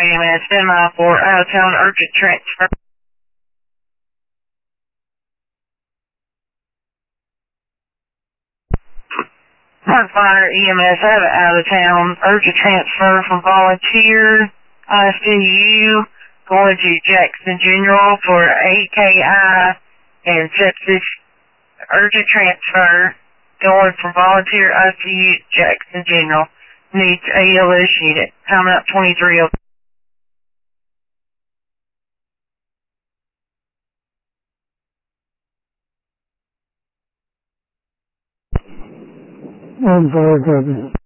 EMS semi for out-of-town urgent transfer. Fire EMS have an out-of-town urgent transfer from volunteer ICU going to Jackson General for AKI and sepsis. Urgent transfer going from volunteer ICU to Jackson General. Needs ALS unit. Time out 23. I'm sorry,